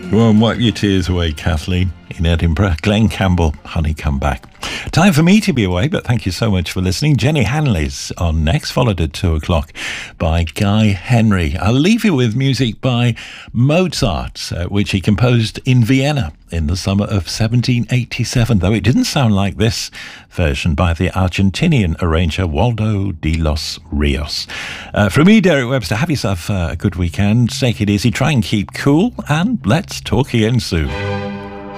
Go and wipe your tears away, Kathleen, in Edinburgh. Glenn Campbell, Honey, Come Back. Time for me to be away, but thank you so much for listening. Jenny Hanley's on next, followed at 2 o'clock by Guy Henry. I'll leave you with music by Mozart, which he composed in Vienna in the summer of 1787, though it didn't sound like this version by the Argentinian arranger Waldo de los Rios. From me, Derek Webster, have yourself a good weekend. Take it easy, try and keep cool, and let's talk again soon.